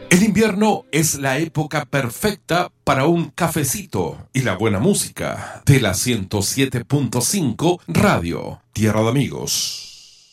El invierno es la época perfecta para un cafecito y la buena música de la 107.5 Radio Tierra de Amigos.